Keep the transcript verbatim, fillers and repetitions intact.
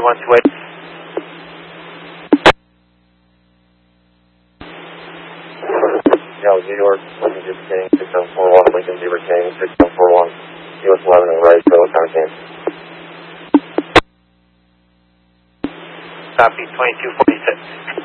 one two eight. Yeah, New York, Lincoln Zebra King, six seven four one, Lincoln Zebra King, six seven four one, U S eleven and right, so what kind of game? Copy, twenty-two forty-six.